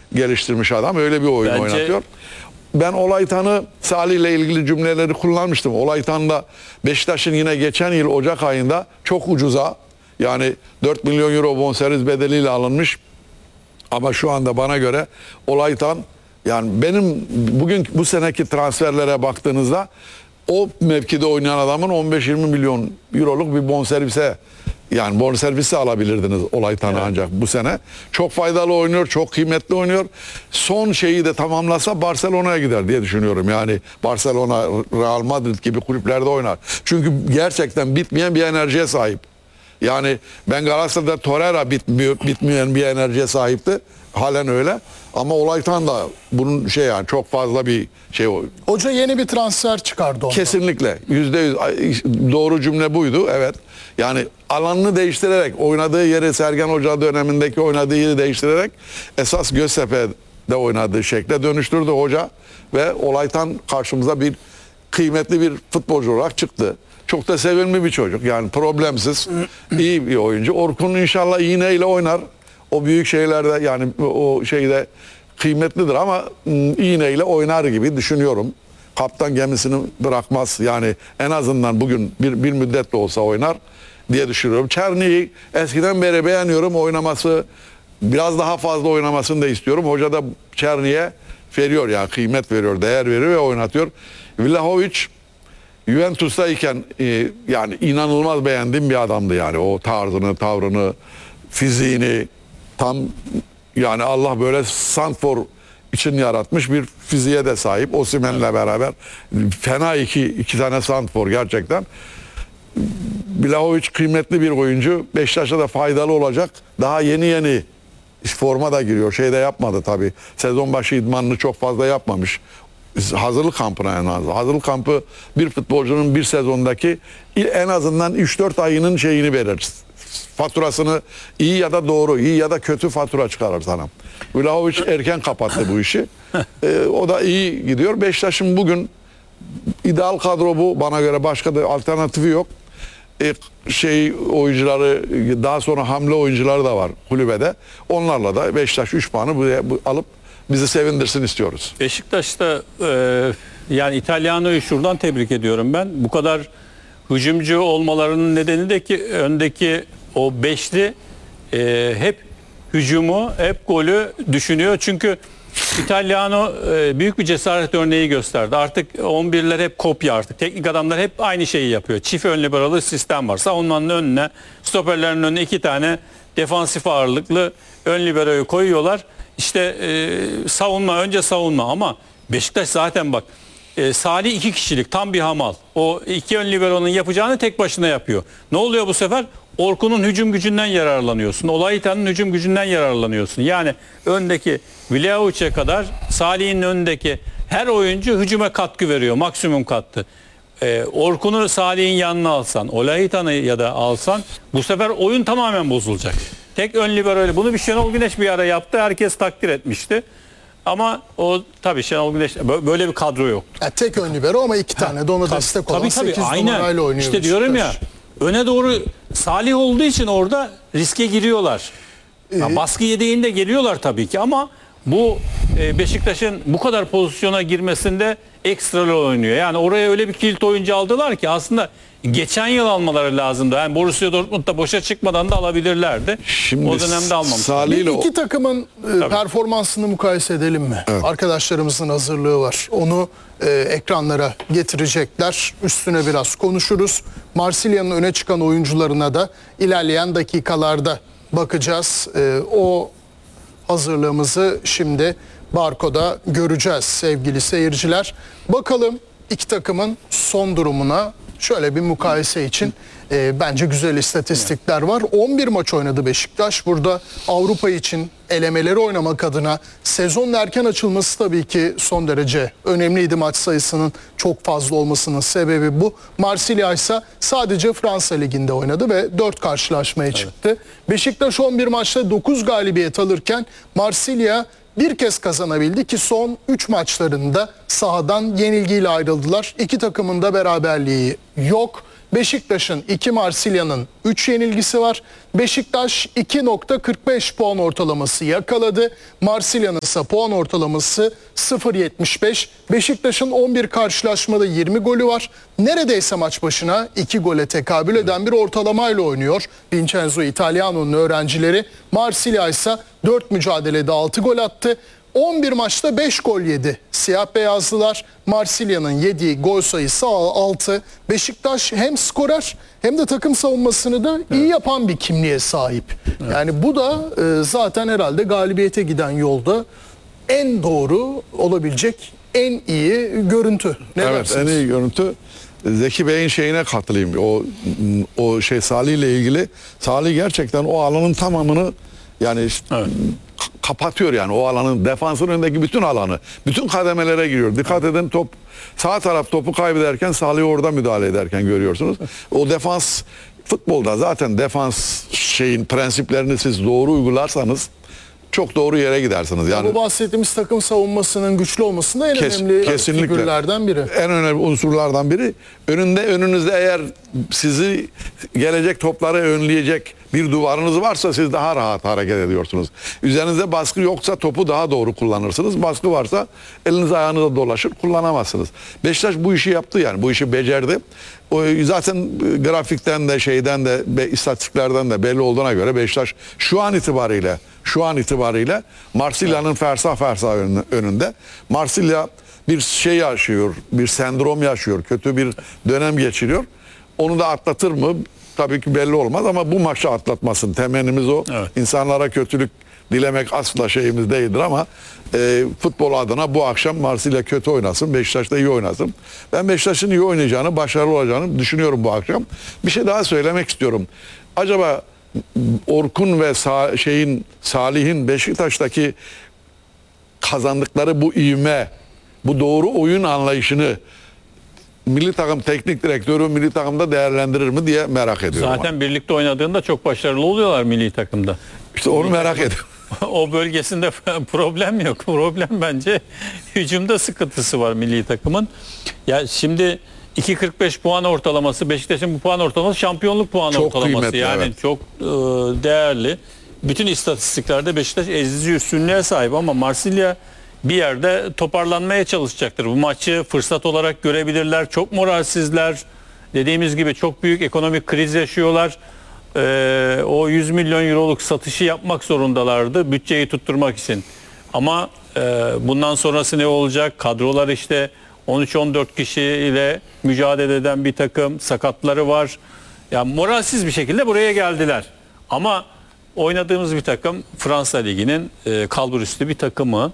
geliştirmiş adam. Öyle bir oyun oynatıyor. Ben Olaytan'ı, Salih ile ilgili cümleleri kullanmıştım. Olaytan'da Beşiktaş'ın yine geçen yıl Ocak ayında çok ucuza, yani 4 milyon euro bonservis bedeliyle alınmış. Ama şu anda bana göre Olaytan, yani benim bugün bu seneki transferlere baktığınızda o mevkide oynayan adamın 15-20 milyon euroluk bir bonservise, yani bonservisi alabilirdiniz Olaytan'ı ancak bu sene. Çok faydalı oynuyor, çok kıymetli oynuyor. Son şeyi de tamamlasa Barcelona'ya gider diye düşünüyorum. Yani Barcelona, Real Madrid gibi kulüplerde oynar. Çünkü gerçekten bitmeyen bir enerjiye sahip. Yani ben Galatasaray'da Torreira bitmeyen bir enerjiye sahipti. Halen öyle. Ama Olaytan da bunun yani çok fazla bir şey. Hoca yeni bir transfer çıkardı onda. Kesinlikle. %100 doğru cümle buydu. Evet. Yani alanını değiştirerek, oynadığı yeri Sergen Hoca dönemindeki oynadığı yeri değiştirerek esas Göztepe'de oynadığı şekle dönüştürdü hoca ve Olaytan karşımıza bir kıymetli bir futbolcu olarak çıktı. Çok da sevimli bir çocuk. Yani problemsiz, iyi bir oyuncu. Orkun inşallah iğneyle oynar. O büyük şeylerde, yani o şeyde kıymetlidir ama iğneyle oynar gibi düşünüyorum. Kaptan gemisini bırakmaz. Yani en azından bugün bir müddet de olsa oynar diye düşünüyorum. Çerni'yi eskiden beri beğeniyorum. Oynaması, biraz daha fazla oynamasını da istiyorum. Hoca da Çerni'ye veriyor, yani kıymet veriyor, değer veriyor ve oynatıyor. Vlahovic Juventus'tayken yani inanılmaz beğendiğim bir adamdı yani. O tarzını, tavrını, fiziğini tam, yani Allah böyle santrfor için yaratmış bir fiziğe de sahip. Osimhen'le beraber fena iki tane santrfor gerçekten. Vlahovic kıymetli bir oyuncu. Beşiktaş'a da faydalı olacak. Daha yeni forma da giriyor. Şey de yapmadı tabii. Sezon başı idmanını çok fazla yapmamış. Hazırlık kampına en az. Hazırlık kampı bir futbolcunun bir sezondaki en azından 3-4 ayının şeyini verir. Faturasını, iyi ya da doğru, iyi ya da kötü fatura çıkarır sana. Vlahovic erken kapattı bu işi. O da iyi gidiyor. Beşiktaş'ın bugün ideal kadro bu. Bana göre başka da alternatifi yok. Oyuncuları, daha sonra hamle oyuncuları da var kulübede. Onlarla da Beşiktaş 3 puanı buraya alıp bizi sevindirsin istiyoruz. Beşiktaş'ta yani İtalyana'yı şuradan tebrik ediyorum ben. Bu kadar hücumcu olmalarının nedeni de ki öndeki o beşli hep hücumu, hep golü düşünüyor. Çünkü İtalyano büyük bir cesaret örneği gösterdi. Artık 11'ler hep kopya artık. Teknik adamlar hep aynı şeyi yapıyor. Çift ön liberalı sistem var. Savunmanın önüne, stoperlerin önüne 2 tane defansif ağırlıklı ön liberoyu koyuyorlar. İşte önce savunma ama Beşiktaş zaten bak Salih 2 kişilik tam bir hamal. O 2 ön liberonun yapacağını tek başına yapıyor. Ne oluyor bu sefer? Orkun'un hücum gücünden yararlanıyorsun. Olaytan'ın hücum gücünden yararlanıyorsun. Yani öndeki Vlahovic'e kadar Salih'in önündeki her oyuncu hücuma katkı veriyor. Maksimum katkı. Orkun'u Salih'in yanına alsan, Olaytan'ı ya da alsan bu sefer oyun tamamen bozulacak. Tek ön libero öyle. Bunu bir Şenol Güneş bir ara yaptı. Herkes takdir etmişti. Ama o tabii Şenol Güneş böyle bir kadro yok. Tek ön libero ama 2 tane de ona destek olan 8 numarayla oynuyor. İşte diyorum ya, öne doğru Salih olduğu için orada riske giriyorlar. Baskı yediğinde geliyorlar tabii ki ama bu Beşiktaş'ın bu kadar pozisyona girmesinde ekstra oynuyor. Yani oraya öyle bir kilit oyuncu aldılar ki aslında geçen yıl almaları lazımdı. Yani Borussia Dortmund'da boşa çıkmadan da alabilirlerdi. Şimdi o dönemde almamış. İki takımın performansını mukayese edelim mi? Evet. Arkadaşlarımızın hazırlığı var. Onu ekranlara getirecekler. Üstüne biraz konuşuruz. Marsilya'nın öne çıkan oyuncularına da ilerleyen dakikalarda bakacağız. O hazırlığımızı şimdi Barko'da göreceğiz sevgili seyirciler. Bakalım iki takımın son durumuna şöyle bir mukayese için bence güzel istatistikler var. 11 maç oynadı Beşiktaş. Burada Avrupa için elemeleri oynamak adına sezonun erken açılması tabii ki son derece önemliydi. Maç sayısının çok fazla olmasının sebebi bu. Marsilya ise sadece Fransa Ligi'nde oynadı ve 4 karşılaşmaya çıktı. Beşiktaş 11 maçta 9 galibiyet alırken Marsilya bir kez kazanabildi ki son 3 maçlarında sahadan yenilgiyle ayrıldılar. İki takımın da beraberliği yok. Beşiktaş'ın 2, Marsilya'nın 3 yenilgisi var. Beşiktaş 2.45 puan ortalaması yakaladı. Marsilya'nın ise puan ortalaması 0.75. Beşiktaş'ın 11 karşılaşmada 20 golü var. Neredeyse maç başına 2 gole tekabül eden bir ortalamayla oynuyor Vincenzo Italiano'nun öğrencileri. Marsilya ise 4 mücadelede 6 gol attı. 11 maçta 5 gol yedi siyah beyazlılar. Marsilya'nın yediği gol sayısı 6. Beşiktaş hem skorer hem de takım savunmasını da iyi yapan bir kimliğe sahip. Yani bu da zaten herhalde galibiyete giden yolda en doğru olabilecek en iyi görüntü. Ne Evet, dersiniz? en iyi görüntü. Zeki Bey'in şeyine katılayım. O şey Salih ile ilgili. Salih gerçekten o alanın tamamını yani kapatıyor yani o alanın, defansın önündeki bütün alanı. Bütün kademelere giriyor. Dikkat edin, top sağ taraf topu kaybederken Salih orada müdahale ederken görüyorsunuz. O defans futbolda zaten defans şeyin prensiplerini siz doğru uygularsanız çok doğru yere gidersiniz. Yani Bu bahsettiğimiz takım savunmasının güçlü olmasında en önemli kesinlikle figürlerden biri. En önemli unsurlardan biri. Önünüzde eğer sizi gelecek topları önleyecek bir duvarınız varsa siz daha rahat hareket ediyorsunuz. Üzerinizde baskı yoksa topu daha doğru kullanırsınız. Baskı varsa eliniz ayağınıza dolaşır, kullanamazsınız. Beşiktaş bu işi yaptı yani. Bu işi becerdi. O zaten grafikten de şeyden de istatistiklerden de belli olduğuna göre Beşiktaş şu an itibariyle Marsilya'nın fersah önünde. Marsilya bir şey yaşıyor, bir sendrom yaşıyor, kötü bir dönem geçiriyor. Onu da atlatır mı? Tabii ki belli olmaz ama bu maçı atlatmasın. Temennimiz o. Evet. İnsanlara kötülük dilemek asla şeyimiz değildir ama futbol adına bu akşam Marsilya kötü oynasın, Beşiktaş da iyi oynasın. Ben Beşiktaş'ın iyi oynayacağını, başarılı olacağını düşünüyorum bu akşam. Bir şey daha söylemek istiyorum. Acaba Orkun ve Salih'in Beşiktaş'taki kazandıkları bu ivme, bu doğru oyun anlayışını milli takım teknik direktörü milli takımda değerlendirir mi diye merak ediyorum. Zaten birlikte oynadığında çok başarılı oluyorlar milli takımda. İşte onu merak ediyorum. O bölgesinde problem yok. Problem bence hücumda sıkıntısı var milli takımın. Ya şimdi 2.45 puan ortalaması, Beşiktaş'ın bu puan ortalaması şampiyonluk puan Çok ortalaması. kıymetli, Yani evet. çok değerli. Bütün istatistiklerde Beşiktaş ezici üstünlüğe sahip ama Marsilya bir yerde toparlanmaya çalışacaktır. Bu maçı fırsat olarak görebilirler. Çok moralsizler. Dediğimiz gibi çok büyük ekonomik kriz yaşıyorlar. O 100 milyon euroluk satışı yapmak zorundalardı bütçeyi tutturmak için. Ama bundan sonrası ne olacak? Kadrolar işte 13-14 kişiyle mücadele eden bir takım, sakatları var. Yani moralsiz bir şekilde buraya geldiler. Ama oynadığımız bir takım Fransa Ligi'nin kalburüstü bir takımı.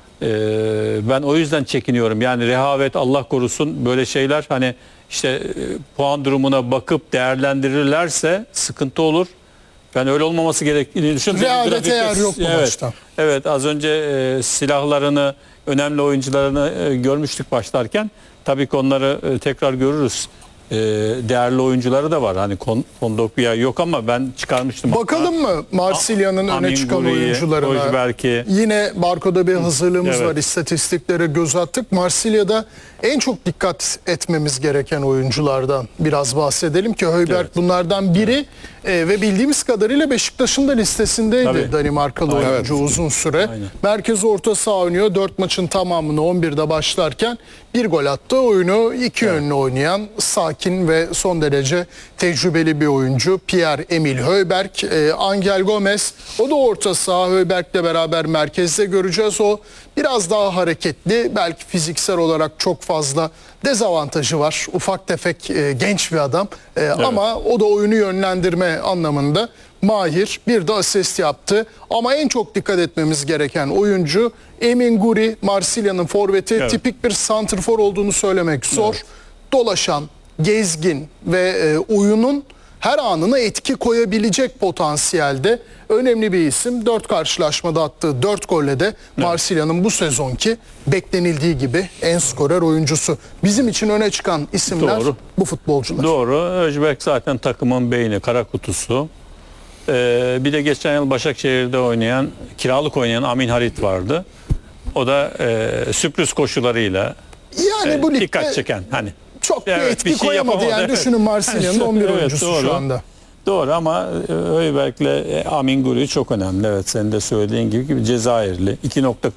Ben o yüzden çekiniyorum. Yani rehavet, Allah korusun, böyle şeyler hani işte puan durumuna bakıp değerlendirirlerse sıkıntı olur. Ben öyle olmaması gerektiğini düşünüyorum. Rehavete yer yok bu evet, maçta. Evet, az önce silahlarını, önemli oyuncularını görmüştük başlarken. Tabii ki onları tekrar görürüz. Değerli oyuncuları da var. Hani Kondogbia yok ama ben çıkarmıştım. Bakalım mı Marsilya'nın öne çıkan Aminguri'yi, oyuncularına? Hojberg'i. Yine Barko'da bir hazırlığımız Evet. var. İstatistiklere göz attık. Marsilya'da en çok dikkat etmemiz gereken oyunculardan biraz bahsedelim ki Hojberg bunlardan biri ve bildiğimiz kadarıyla Beşiktaş'ın da listesindeydi. Tabii. Danimarkalı Aynen. oyuncu uzun süre. Aynen. Merkez orta saha oynuyor. 4 maçın tamamını 11'de başlarken bir gol attı. Oyunu iki yönlü oynayan sakin ve son derece tecrübeli bir oyuncu. Pierre-Emile Hojberg, Angel Gomez. O da orta saha. Hojberg'le beraber merkezde göreceğiz. O biraz daha hareketli. Belki fiziksel olarak çok fazla dezavantajı var. Ufak tefek genç bir adam. Ama o da oyunu yönlendirme anlamında mahir. Bir de asist yaptı. Ama en çok dikkat etmemiz gereken oyuncu Emin Guri, Marsilya'nın forveti. Evet. Tipik bir santrfor olduğunu söylemek zor. Evet. Dolaşan, gezgin ve oyunun her anına etki koyabilecek potansiyelde önemli bir isim. 4 karşılaşmada attığı 4 golle de Marsilya'nın bu sezonki beklenildiği gibi en skorer oyuncusu. Bizim için öne çıkan isimler Doğru. bu futbolcular. Doğru. Özbek zaten takımın beyni, kara kutusu. Bir de geçen yıl Başakşehir'de kiralık oynayan Amin Harit vardı. O da sürpriz koşularıyla Yani bu ligde dikkat çeken. Hani çok bir Evet, etki bir şey koyamadı. yapamadı, Yani evet. düşünün Marsilya'nın 11 Evet, oyuncusu doğru. şu anda. Doğru ama Höyberg'le Amin Guri çok önemli. Evet, senin de söylediğin gibi Cezayirli. 2.40